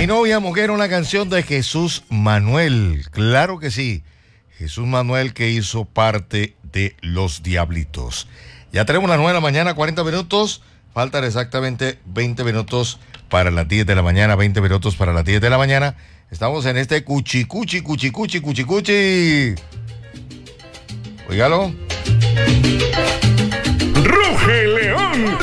Mi novia mujer, una canción de Jesús Manuel. Claro que sí. Jesús Manuel, que hizo parte de Los Diablitos. Ya tenemos las 9 de la mañana, 40 minutos. Faltan exactamente 20 minutos para las 10 de la mañana, 20 minutos para las 10 de la mañana. Estamos en este cuchicuchi, cuchicuchi, cuchicuchi. Óigalo. ¡Ruge León!